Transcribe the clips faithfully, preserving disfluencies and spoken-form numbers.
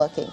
working.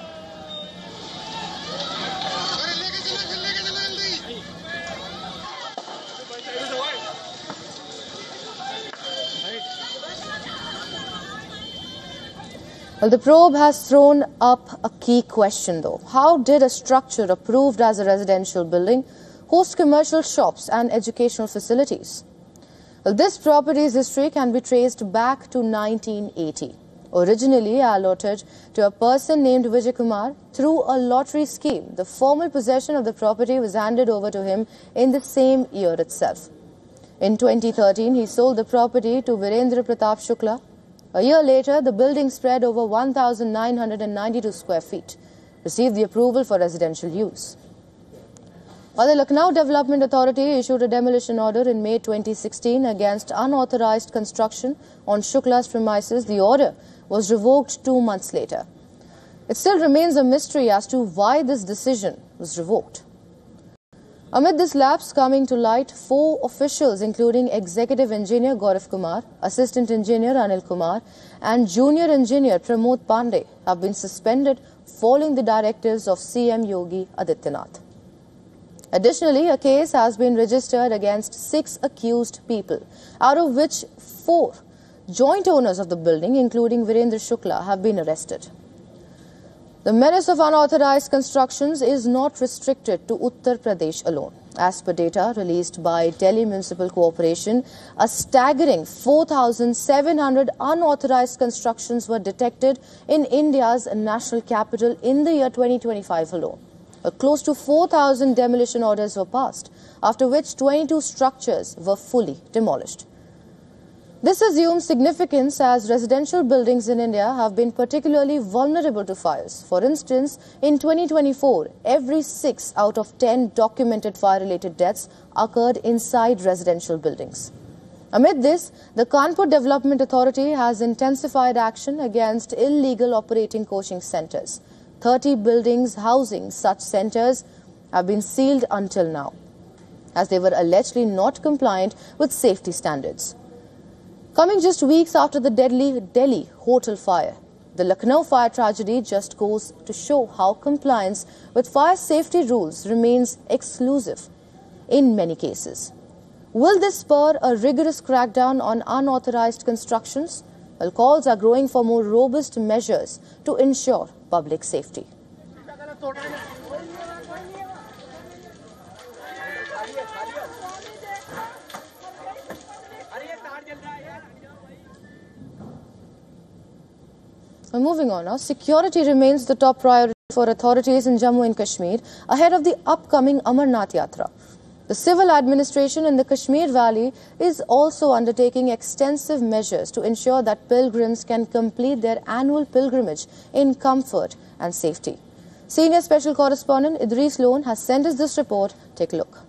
Well, the probe has thrown up a key question though. How did a structure approved as a residential building host commercial shops and educational facilities? Well, this property's history can be traced back to nineteen eighty. Originally allotted to a person named Vijay Kumar through a lottery scheme, the formal possession of the property was handed over to him in the same year itself. In twenty thirteen, he sold the property to Virendra Pratap Shukla. A year later, the building spread over one thousand nine hundred ninety-two square feet, received the approval for residential use. While the Lucknow Development Authority issued a demolition order in May twenty sixteen against unauthorized construction on Shukla's premises, the order was revoked two months later. It still remains a mystery as to why this decision was revoked. Amid this lapse coming to light, four officials including Executive Engineer Gaurav Kumar, Assistant Engineer Anil Kumar and Junior Engineer Pramod Pandey have been suspended following the directives of C M Yogi Adityanath. Additionally, a case has been registered against six accused people, out of which four joint owners of the building, including Virendra Shukla, have been arrested. The menace of unauthorized constructions is not restricted to Uttar Pradesh alone. As per data released by Delhi Municipal Corporation, a staggering four thousand seven hundred unauthorized constructions were detected in India's national capital in the year twenty twenty-five alone. Close to four thousand demolition orders were passed, after which twenty-two structures were fully demolished. This assumes significance as residential buildings in India have been particularly vulnerable to fires. For instance, in twenty twenty-four, every six out of ten documented fire-related deaths occurred inside residential buildings. Amid this, the Kanpur Development Authority has intensified action against illegal operating coaching centres. thirty buildings housing such centres have been sealed until now, as they were allegedly not compliant with safety standards. Coming just weeks after the deadly Delhi hotel fire, the Lucknow fire tragedy just goes to show how compliance with fire safety rules remains exclusive in many cases. Will this spur a rigorous crackdown on unauthorized constructions? Well, calls are growing for more robust measures to ensure public safety. Well, moving on now, security remains the top priority for authorities in Jammu and Kashmir ahead of the upcoming Amarnath Yatra. The civil administration in the Kashmir Valley is also undertaking extensive measures to ensure that pilgrims can complete their annual pilgrimage in comfort and safety. Senior Special Correspondent Idris Lone has sent us this report. Take a look.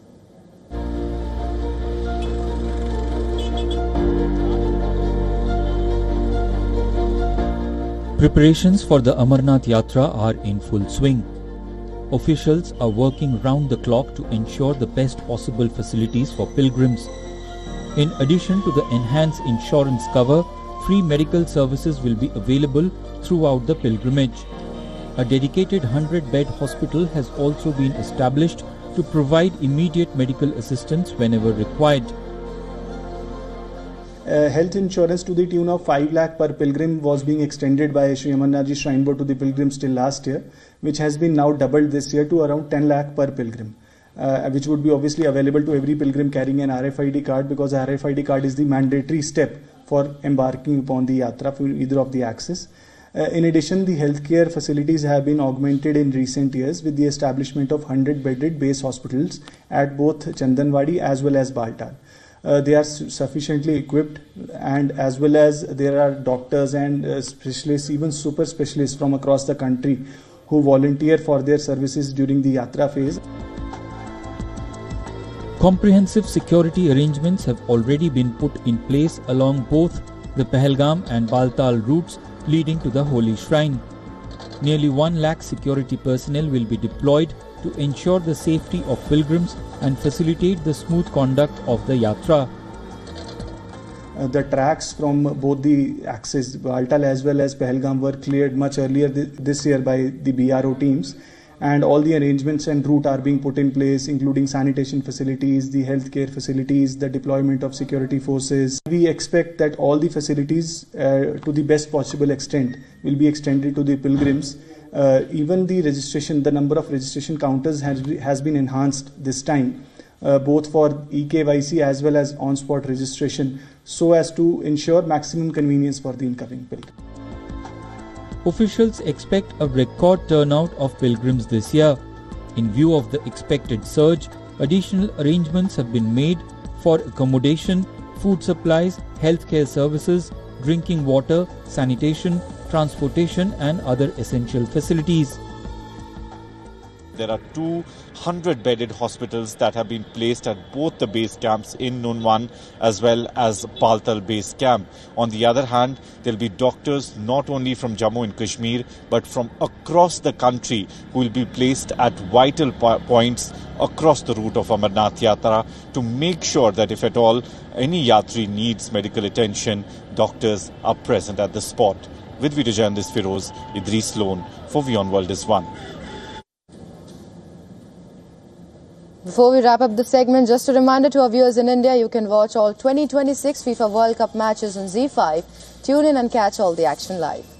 Preparations for the Amarnath Yatra are in full swing. Officials are working round the clock to ensure the best possible facilities for pilgrims. In addition to the enhanced insurance cover, free medical services will be available throughout the pilgrimage. A dedicated one hundred bed hospital has also been established to provide immediate medical assistance whenever required. Uh, health insurance to the tune of five lakh per pilgrim was being extended by Shri Amarnath Ji Shrine Board to the pilgrims till last year, which has been now doubled this year to around ten lakh per pilgrim, uh, which would be obviously available to every pilgrim carrying an R F I D card, because R F I D card is the mandatory step for embarking upon the yatra for either of the axes. Uh, in addition, the healthcare facilities have been augmented in recent years with the establishment of one hundred bedded base hospitals at both Chandanwadi as well as Baltar. Uh, they are su sufficiently equipped, and as well as there are doctors and uh, specialists, even super specialists from across the country who volunteer for their services during the yatra phase. Comprehensive security arrangements have already been put in place along both the Pahalgam and Baltal routes leading to the holy shrine. Nearly one lakh security personnel will be deployed to ensure the safety of pilgrims and facilitate the smooth conduct of the yatra. Uh, the tracks from both the axes, Baltal as well as Pahalgam, were cleared much earlier th this year by the B R O teams, and all the arrangements and route are being put in place, including sanitation facilities, the healthcare facilities, the deployment of security forces. We expect that all the facilities, uh, to the best possible extent, will be extended to the pilgrims. Uh, even the registration, the number of registration counters has, has been enhanced this time, uh, both for E K Y C as well as on-spot registration, so as to ensure maximum convenience for the incoming pilgrims. Officials expect a record turnout of pilgrims this year. In view of the expected surge, additional arrangements have been made for accommodation, food supplies, healthcare services, drinking water, sanitation, transportation and other essential facilities. There are two hundred bedded hospitals that have been placed at both the base camps in Nunwan as well as Baltal base camp. On the other hand, there will be doctors not only from Jammu and Kashmir but from across the country who will be placed at vital po points across the route of Amarnath Yatra to make sure that if at all any Yatri needs medical attention, doctors are present at the spot. With video journalist Firoz, Idris Lone for WION World is One. Before we wrap up the segment, just a reminder to our viewers in India, you can watch all twenty twenty-six FIFA World Cup matches on Z five. Tune in and catch all the action live.